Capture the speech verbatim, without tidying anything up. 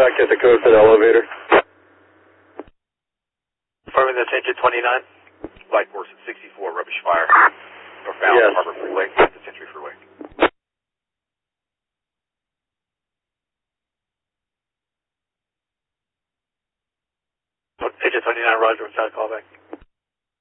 back at the code for the elevator. Affirming that's engine twenty-nine. Flight course at sixty-four, rubbish fire. Northbound Yes. Harbor Freeway, the Century Freeway. Engine twenty-nine, roger, what's that callback?